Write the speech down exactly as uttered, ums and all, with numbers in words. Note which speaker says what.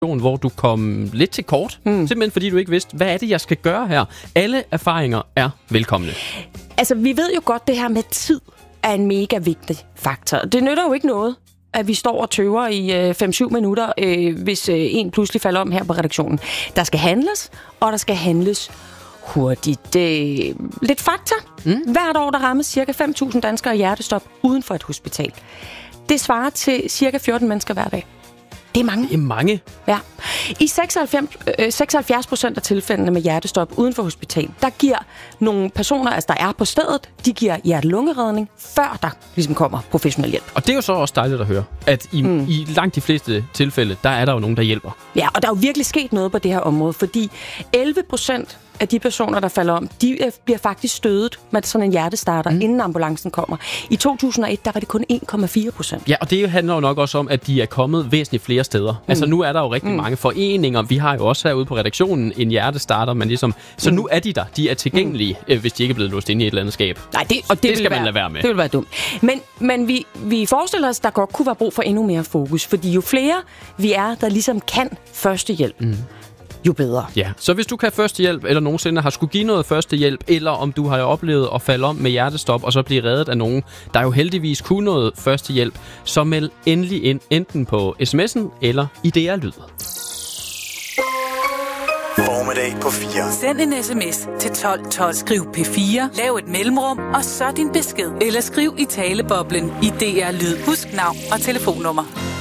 Speaker 1: hvor du kom lidt til kort, mm. simpelthen fordi du ikke vidste, hvad er det, jeg skal gøre her. Alle erfaringer er velkomne.
Speaker 2: Altså, vi ved jo godt, det her med tid er en mega vigtig faktor. Det nytter jo ikke noget, at vi står og tøver i øh, fem syv minutter, øh, hvis øh, en pludselig falder om her på redaktionen. Der skal handles, og der skal handles hurtigt. Øh, lidt fakta. Mm. Hvert år, der rammes cirka fem tusind danskere i hjertestop uden for et hospital. Det svarer til cirka fjorten mennesker hver dag. Det er mange.
Speaker 1: Det er mange.
Speaker 2: Ja. I seksoghalvfjerds procent af tilfældene med hjertestop uden for hospital, der giver nogle personer, altså der er på stedet, de giver hjerte-lungeredning, før der ligesom kommer professionel hjælp.
Speaker 1: Og det er jo så også dejligt at høre, at i, mm. i langt de fleste tilfælde, der er der jo nogen, der hjælper.
Speaker 2: Ja, og der er jo virkelig sket noget på det her område, fordi elleve procent af de personer, der falder om, de bliver faktisk stødet med sådan en hjertestarter, mm. inden ambulancen kommer. I to tusind og et, der var det kun en komma fire procent.
Speaker 1: Ja, og det handler jo nok også om, at de er kommet væsentligt flere steder. Mm. Altså nu er der jo rigtig mm. mange foreninger. Vi har jo også herude på redaktionen en hjertestarter, men ligesom, så mm. nu er de der. De er tilgængelige, mm. hvis de ikke er blevet låst inde i et eller andet skab.
Speaker 2: Nej, det, og det,
Speaker 1: det skal
Speaker 2: være,
Speaker 1: man lade være med.
Speaker 2: Det vil være dumt. Men, men vi, vi forestiller os, at der godt kunne være brug for endnu mere fokus, fordi jo flere vi er, der ligesom kan førstehjælp, mm. jo bedre.
Speaker 1: Ja, så hvis du kan førstehjælp, eller nogensinde har skulle give noget førstehjælp, eller om du har oplevet at falde om med hjertestop, og så blive reddet af nogen, der jo heldigvis kunne noget førstehjælp, så meld endelig ind, enten på sms'en eller i D R Lyd.
Speaker 3: Formiddag på fire.
Speaker 4: Send en sms til tolv tolv. Skriv P fire, lav et mellemrum, og så din besked. Eller skriv i taleboblen i D R Lyd. Husk navn og telefonnummer.